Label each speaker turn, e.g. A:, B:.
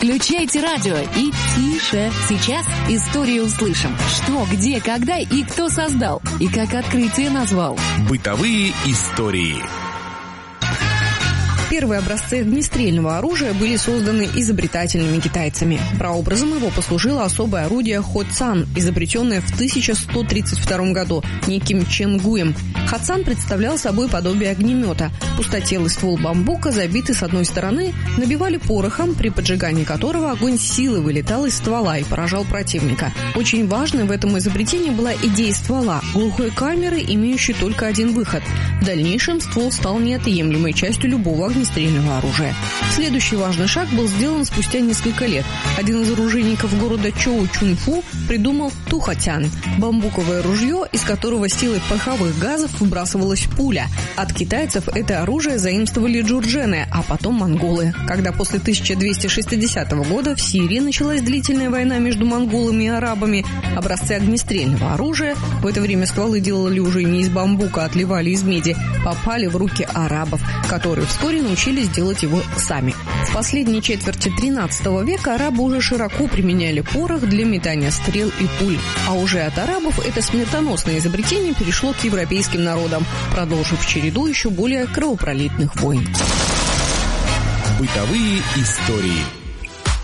A: Включайте радио и тише. Сейчас историю услышим. Что, где, когда и кто создал. И как открытие назвал.
B: Бытовые истории.
C: Первые образцы огнестрельного оружия были созданы изобретательными китайцами. Прообразом его послужило особое орудие Хоцан, изобретенное в 1132 году неким Чен Гуем. Хоцан представлял собой подобие огнемета. Пустотелый ствол бамбука, забитый с одной стороны, набивали порохом, при поджигании которого огонь силой вылетал из ствола и поражал противника. Очень важной в этом изобретении была идея ствола – глухой камеры, имеющей только один выход. В дальнейшем ствол стал неотъемлемой частью любого огнестрельного оружия. Следующий важный шаг был сделан спустя несколько лет. Один из оружейников города Чоу Чунфу придумал тухотян – бамбуковое ружье, из которого силой пороховых газов выбрасывалась пуля. От китайцев это оружие заимствовали джурджены, а потом монголы. Когда после 1260 года в Сирии началась длительная война между монголами и арабами, образцы огнестрельного оружия, в это время стволы делали уже не из бамбука, а отливали из меди, попали в руки арабов, которые вскоре научились делать его сами. В последней четверти 13 века арабы уже широко применяли порох для метания стрел и пуль. А уже от арабов это смертоносное изобретение перешло к европейским народам, продолжив череду еще более кровопролитных войн.
B: Бытовые истории.